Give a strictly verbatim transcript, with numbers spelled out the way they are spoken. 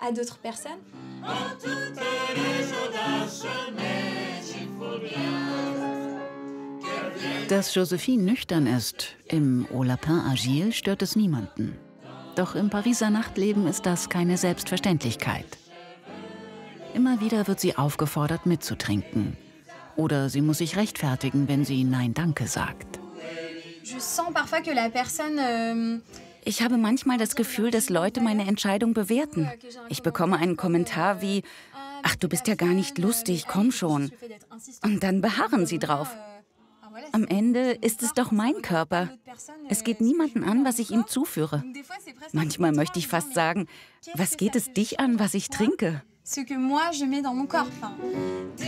à d'autres personnes. Dass Joséphine nüchtern ist, im Haut Lapin Agile, stört es niemanden. Doch im Pariser Nachtleben ist das keine Selbstverständlichkeit. Immer wieder wird sie aufgefordert, mitzutrinken. Oder sie muss sich rechtfertigen, wenn sie Nein, danke sagt. Ich habe manchmal das Gefühl, dass Leute meine Entscheidung bewerten. Ich bekomme einen Kommentar wie: »Ach, du bist ja gar nicht lustig, komm schon.« Und dann beharren sie drauf. Am Ende ist es doch mein Körper. Es geht niemanden an, was ich ihm zuführe. Manchmal möchte ich fast sagen: Was geht es dich an, was ich trinke?